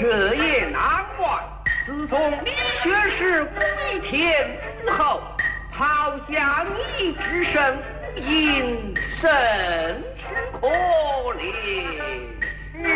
这也难怪。自从李学士归天死后，好像一直生隐身。